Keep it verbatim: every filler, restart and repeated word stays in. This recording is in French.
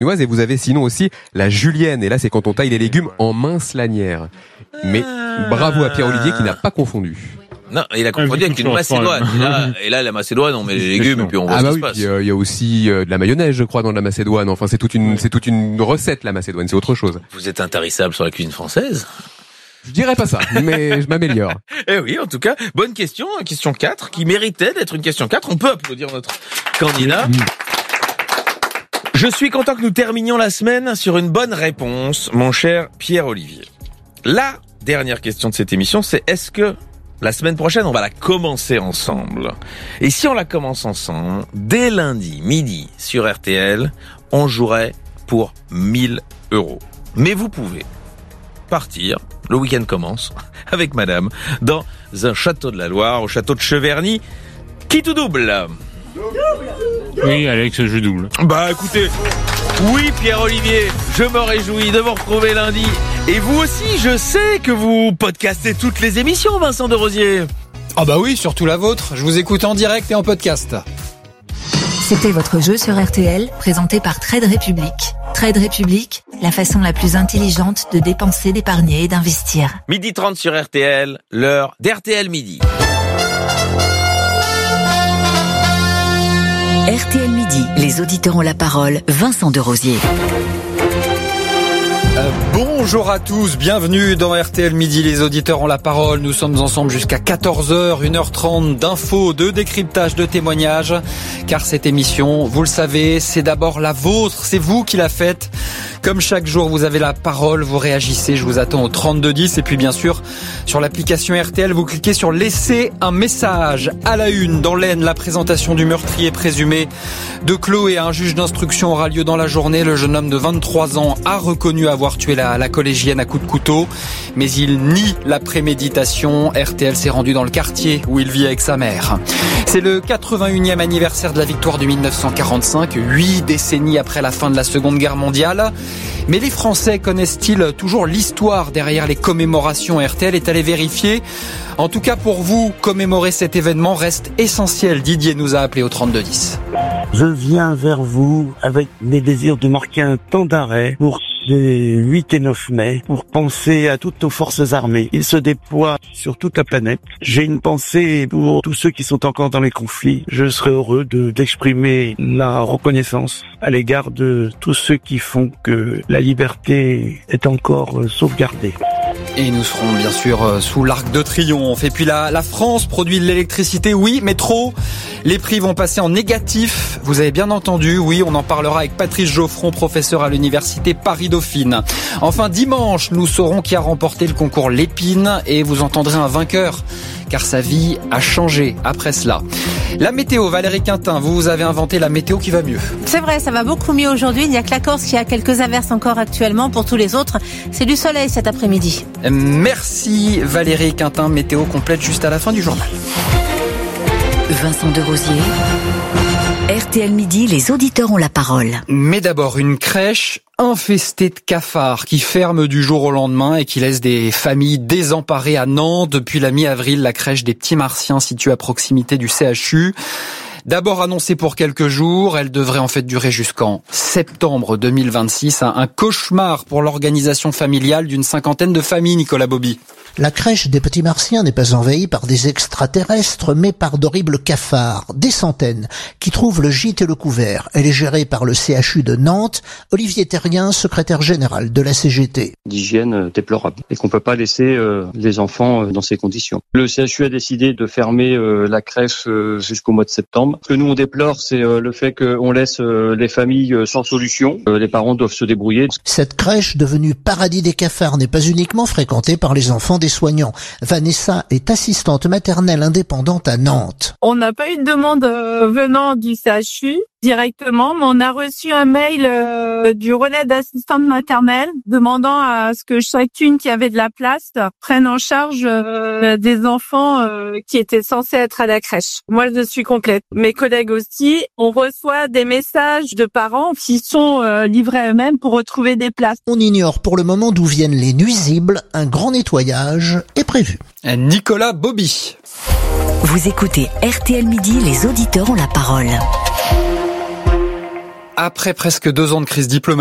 Et vous avez sinon aussi la julienne. Et là, c'est quand on taille les légumes en minces lanières. Mais bravo à Pierre-Olivier qui n'a pas confondu. Non, il a confondu avec une macédoine. Et là, et là, la macédoine, on met les légumes et puis on voit ah ce bah qui oui, se passe. Il euh, y a aussi euh, de la mayonnaise, je crois, dans la macédoine. Enfin, c'est toute une, c'est toute une recette, la macédoine. C'est autre chose. Vous êtes intarissable sur la cuisine française? Je dirais pas ça, mais je m'améliore. Eh oui, en tout cas, bonne question, question quatre, qui méritait d'être une question quatre. On peut applaudir notre candidat. Mmh. Je suis content que nous terminions la semaine sur une bonne réponse, mon cher Pierre-Olivier. La dernière question de cette émission, c'est est-ce que la semaine prochaine, on va la commencer ensemble? Et si on la commence ensemble, dès lundi midi sur R T L, on jouerait pour mille euros. Mais vous pouvez partir, le week-end commence, avec madame, dans un château de la Loire, au château de Cheverny. Qui tout double? Double. Oui, Alex, je double. Bah écoutez, oui Pierre-Olivier, je me réjouis de vous retrouver lundi. Et vous aussi, je sais que vous podcastez toutes les émissions, Vincent de Rosier. Ah bah oui, surtout la vôtre, je vous écoute en direct et en podcast. C'était votre jeu sur R T L, présenté par Trade Republic. Trade Republic, la façon la plus intelligente de dépenser, d'épargner et d'investir. midi trente sur R T L, l'heure d'R T L Midi. R T L Midi, les auditeurs ont la parole, Vincent de Rosier. Euh, bonjour à tous, bienvenue dans R T L Midi, les auditeurs ont la parole. Nous sommes ensemble jusqu'à quatorze heures, une heure trente d'infos, de décryptage, de témoignages. Car cette émission, vous le savez, c'est d'abord la vôtre, c'est vous qui la faites. Comme chaque jour, vous avez la parole, vous réagissez, je vous attends au trente-deux dix. Et puis bien sûr, sur l'application R T L, vous cliquez sur « Laisser un message ». À la une, dans l'Aisne, la présentation du meurtrier présumé de Chloé. Un juge d'instruction aura lieu dans la journée. Le jeune homme de vingt-trois ans a reconnu avoir tué la, la collégienne à coups de couteau. Mais il nie la préméditation. R T L s'est rendu dans le quartier où il vit avec sa mère. C'est le quatre-vingt-unième anniversaire de la victoire de mille neuf cent quarante-cinq, huit décennies après la fin de la Seconde Guerre mondiale. Mais les Français connaissent-ils toujours l'histoire derrière les commémorations? R T L est allé vérifier. En tout cas, pour vous, commémorer cet événement reste essentiel. Didier nous a appelé au trente-deux dix. Je viens vers vous avec mes désirs de marquer un temps d'arrêt pour les huit et neuf mai, pour penser à toutes nos forces armées. Ils se déploient sur toute la planète. J'ai une pensée pour tous ceux qui sont encore dans les conflits. Je serais heureux de, d'exprimer la reconnaissance à l'égard de tous ceux qui font que la liberté est encore sauvegardée. Et nous serons bien sûr sous l'Arc de Triomphe. Et puis la, la France produit de l'électricité, oui, mais trop. Les prix vont passer en négatif. Vous avez bien entendu, oui, on en parlera avec Patrice Geoffron, professeur à l'université Paris-Dauphine. Enfin, dimanche, nous saurons qui a remporté le concours Lépine et vous entendrez un vainqueur, car sa vie a changé après cela. La météo, Valérie Quintin, vous avez inventé la météo qui va mieux. C'est vrai, ça va beaucoup mieux aujourd'hui. Il n'y a que la Corse qui a quelques averses encore actuellement. Pour tous les autres, c'est du soleil cet après-midi. Merci Valérie Quintin, météo complète juste à la fin du journal. Vincent de Rosier. R T L Midi, les auditeurs ont la parole. Mais d'abord, une crèche infestée de cafards qui ferme du jour au lendemain et qui laisse des familles désemparées à Nantes. Depuis la mi-avril, la crèche des Petits Martiens située à proximité du C H U. D'abord annoncée pour quelques jours, elle devrait en fait durer jusqu'en septembre deux mille vingt-six. Un cauchemar pour l'organisation familiale d'une cinquantaine de familles, Nicolas Bobby. La crèche des Petits Martiens n'est pas envahie par des extraterrestres, mais par d'horribles cafards, des centaines, qui trouvent le gîte et le couvert. Elle est gérée par le C H U de Nantes. Olivier Terrien, secrétaire général de la C G T. D'hygiène déplorable et qu'on peut pas laisser euh, les enfants euh, dans ces conditions. Le C H U a décidé de fermer euh, la crèche euh, jusqu'au mois de septembre. Ce que nous on déplore, c'est euh, le fait qu'on laisse euh, les familles euh, sans solution. Euh, les parents doivent se débrouiller. Cette crèche, devenue paradis des cafards, n'est pas uniquement fréquentée par les enfants des soignants. Vanessa est assistante maternelle indépendante à Nantes. On n'a pas eu de demande euh, venant du C H U directement, mais on a reçu un mail euh, du relais d'assistante maternelle demandant à ce que chacune qui avait de la place prenne en charge euh, des enfants euh, qui étaient censés être à la crèche. Moi, je suis complète. Mes collègues aussi. On reçoit des messages de parents qui sont euh, livrés à eux-mêmes pour retrouver des places. On ignore pour le moment d'où viennent les nuisibles. Un grand nettoyage est prévu. Nicolas Bobby. Vous écoutez R T L Midi, les auditeurs ont la parole. Après presque deux ans de crise diplomatique,